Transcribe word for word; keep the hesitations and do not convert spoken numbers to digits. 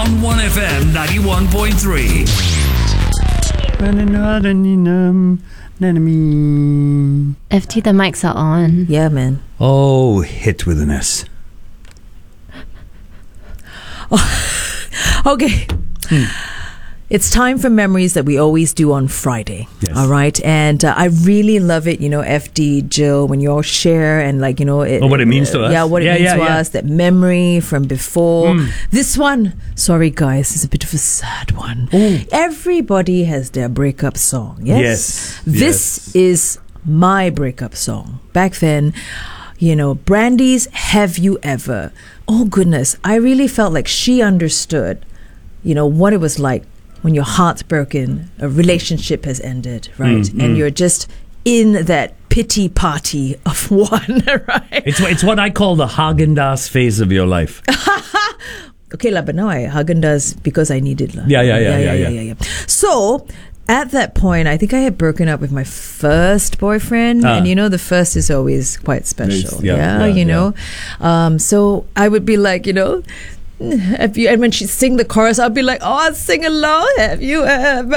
on one F M ninety-one point three. F T, the mics are on. Yeah, man. Oh, hit with an S. Okay. Hmm. It's time for memories that we always do on Friday. Yes. All right. And uh, I really love it, you know, F D, Jill, when you all share and like, you know. It, oh, what it means to us. Yeah, what it yeah, means yeah, to yeah. us, that memory from before. Mm. This one, sorry guys, is a bit of a sad one. Ooh. Everybody has their breakup song. Yes. Yes. This yes. is my breakup song. Back then, you know, Brandy's Have You Ever? Oh goodness, I really felt like she understood, you know, what it was like when your heart's broken, a relationship has ended, right? Mm, and mm. you're just in that pity party of one, right? It's it's what I call the Haagen-Dazs phase of your life. Okay, la, but now I Haagen-Dazs because I needed la. Yeah, yeah, yeah, yeah, yeah, yeah, yeah. So at that point, I think I had broken up with my first boyfriend, Ah. and you know, the first is always quite special. It's- yeah, yeah, yeah, you yeah. know. Um, so I would be like, you know. Have you, and when she sing the chorus, I'll be like, oh, I'll sing along. Have you ever?